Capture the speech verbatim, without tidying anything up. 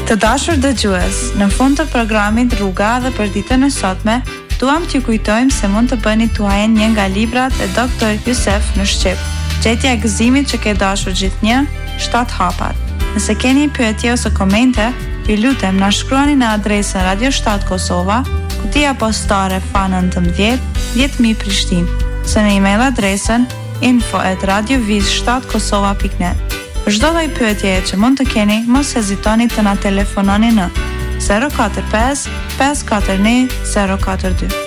Të dashur dëgjues, në fund të programit Rruga dhe për ditën e sotme, duam t'ju kujtojmë se mund të bëni tuajen një nga librat e doktor Jusef në shqip. Gjetja e gëzimit që ke dashur gjithnjë, shtat hapat. Nëse keni pyetje ose komente, ju lutem na shkruani në adresën Radio shtat Kosova, kutia postare F A nëntëmbëdhjetë dhjetë mijë Prishtinë, ose në email adresën info at radioviz shtat kosova pikë net. Për çdo lloj pyetjeje që mund të keni, mos hezitoni të na telefononi në zero katër pesë pesë katër një zero katër dy.